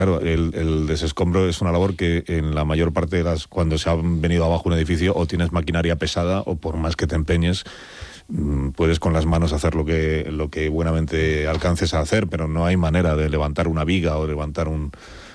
Claro, el desescombro es una labor que en la mayor parte de cuando se ha venido abajo un edificio, o tienes maquinaria pesada, o por más que te empeñes, puedes con las manos hacer lo que buenamente alcances a hacer, pero no hay manera de levantar una viga o levantar